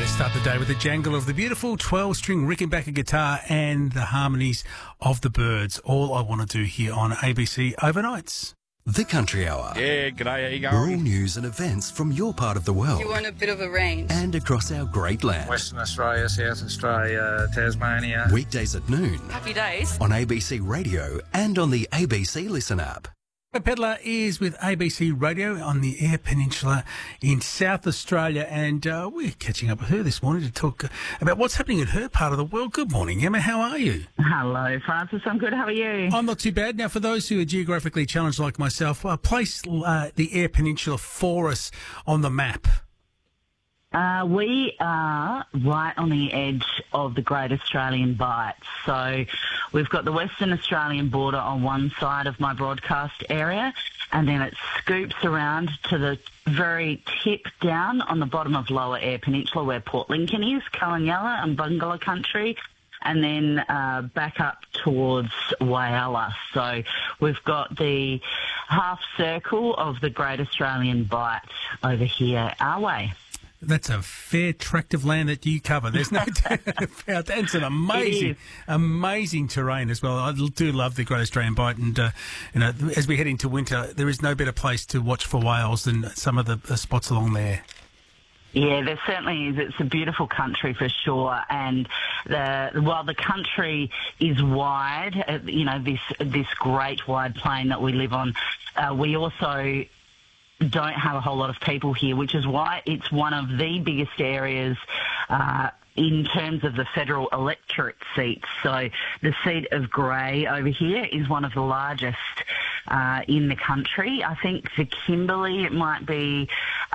to start the day with the jangle of the beautiful 12-string Rickenbacker guitar and the harmonies of the Byrds. All I want to do here on ABC Overnights. The Country Hour. Yeah, g'day, how you going? We're all news and events from your part of the world. You want a bit of a range. And across our great land. Western Australia, South Australia, Tasmania. Weekdays at noon. Happy days. On ABC Radio and on the ABC Listen app. Pedlar is with ABC Radio on the Eyre Peninsula in South Australia, and we're catching up with her this morning to talk about what's happening in her part of the world. Good morning, Emma. How are you? Hello, Francis. I'm good. How are you? I'm not too bad. Now, for those who are geographically challenged like myself, place the Eyre Peninsula for us on the map. We are right on the edge of the Great Australian Bight. So we've got the Western Australian border on one side of my broadcast area, and then it scoops around to the very tip down on the bottom of Lower Eyre Peninsula where Port Lincoln is, Kalinyala and Bungala country, and then back up towards Whyalla. So we've got the half circle of the Great Australian Bight over here our way. That's a fair tract of land that you cover. There's no doubt about that. It's an amazing terrain as well. I do love the Great Australian Bight, and as we head into winter, there is no better place to watch for whales than some of the spots along there. Yeah, there certainly is. It's a beautiful country for sure. And while the country is wide, this great wide plain that we live on, we also don't have a whole lot of people here, which is why it's one of the biggest areas in terms of the federal electorate seats. So the seat of Grey over here is one of the largest in the country. I think for Kimberley it might be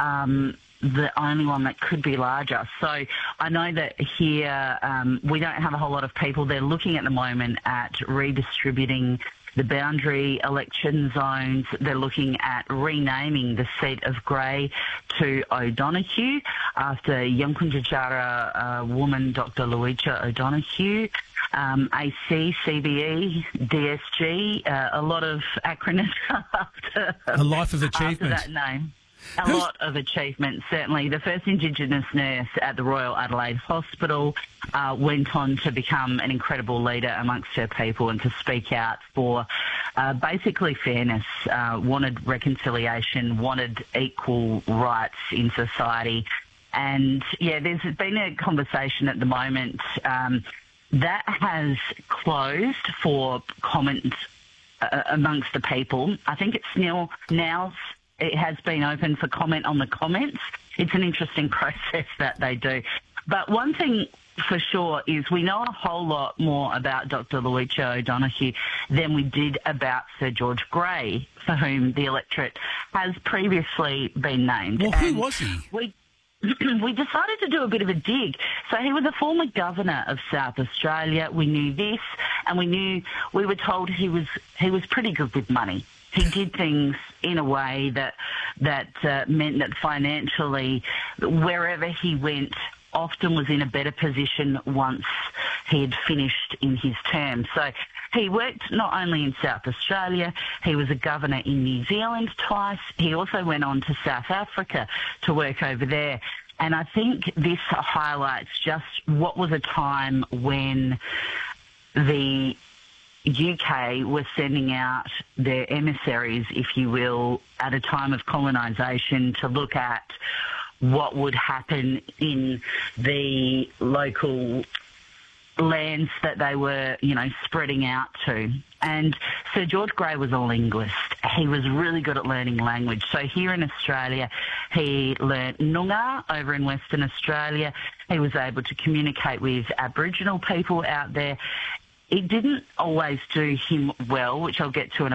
the only one that could be larger. So I know that here we don't have a whole lot of people. They're looking at the moment at redistributing the boundary election zones. They're looking at renaming the seat of Grey to O'Donoghue after Yankunytjatjara woman Dr. Luisa O'Donoghue. AC, CBE, DSG, a lot of acronyms after a life of achievement. After that name. A lot of achievement, certainly. The first Indigenous nurse at the Royal Adelaide Hospital went on to become an incredible leader amongst her people and to speak out for basically fairness, wanted reconciliation, wanted equal rights in society. And, yeah, there's been a conversation at the moment that has closed for comment amongst the people. I think it's now it has been open for comment on the comments. It's an interesting process that they do. But one thing for sure is we know a whole lot more about Dr. Luisa O'Donoghue than we did about Sir George Grey, for whom the electorate has previously been named. Well, who was he? We decided to do a bit of a dig. So he was a former governor of South Australia. We knew this, and we were told he was pretty good with money. He did things in a way that meant that financially, wherever he went, often was in a better position once he had finished in his term. So he worked not only in South Australia, he was a governor in New Zealand twice. He also went on to South Africa to work over there. And I think this highlights just what was a time when the UK was sending out their emissaries, if you will, at a time of colonisation to look at what would happen in the local lands that they were, spreading out to. And Sir George Grey was a linguist. He was really good at learning language. So here in Australia, he learnt Noongar over in Western Australia. He was able to communicate with Aboriginal people out there. It didn't always do him well, which I'll get to in a